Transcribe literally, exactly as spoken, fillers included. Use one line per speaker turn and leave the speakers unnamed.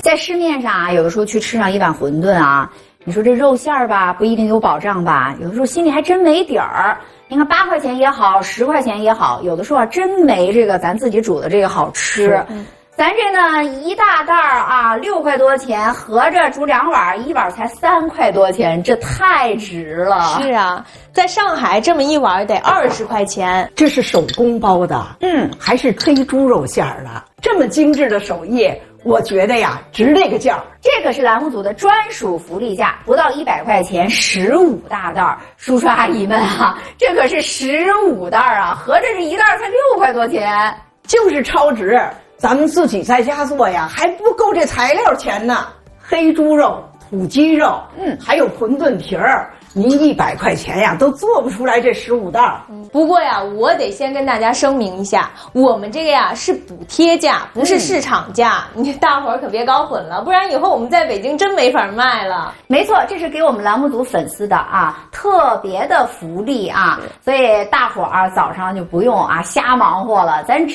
在市面上啊，有的时候去吃上一碗馄饨啊，你说这肉馅儿吧，不一定有保障吧，有的时候心里还真没底儿。你看八块钱也好，十块钱也好，有的时候啊真没这个咱自己煮的这个好吃。嗯，咱这呢一大袋儿啊六块多钱，合着煮两碗，一碗才三块多钱，这太值了。
是啊，在上海这么一碗得二十块钱。
这是手工包的，
嗯，
还是黑猪肉馅儿的，这么精致的手艺，我觉得呀值这个价。
这个是栏目组的专属福利价，不到一百块钱，十五大袋儿。叔叔阿姨们啊，这可是十五袋儿啊，合着这一袋儿才六块多钱，
就是超值。咱们自己在家做呀，还不够这材料钱呢。黑猪肉、土鸡肉，嗯，还有馄饨皮儿，您一百块钱呀都做不出来这十五袋儿。
不过呀，我得先跟大家声明一下，我们这个呀是补贴价，不是市场价，嗯、你大伙儿可别搞混了，不然以后我们在北京真没法卖了。
没错，这是给我们栏目组粉丝的啊特别的福利啊，所以大伙儿早上就不用啊瞎忙活了，咱只